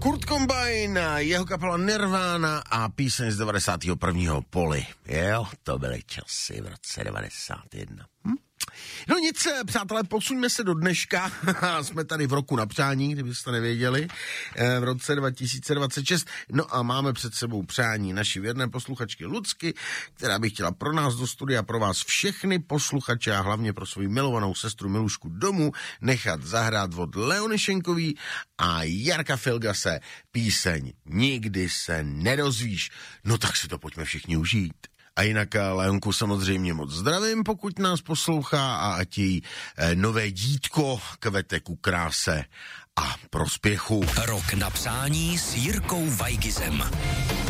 Kurt Cobain, jeho kapela Nirvana a píseň z 91. Poli. Jo, to byly časy v roce 91. No nic, přátelé, posuňme se do dneška. Jsme tady v roku na přání, kdybyste nevěděli, v roce 2026. No a máme před sebou přání naší věrné posluchačky Lucky, která by chtěla pro nás do studia, pro vás všechny posluchače a hlavně pro svou milovanou sestru Milušku domů nechat zahrát od Leony Šenkový a Jarka Filgase píseň Nikdy se nedozvíš. No tak si to pojďme všichni užít. A jinak Leonku samozřejmě moc zdravím, pokud nás poslouchá, a ať jí nové dítko kvete ku kráse a prospěchu. Rok na přání s Jirkou Vajgizem.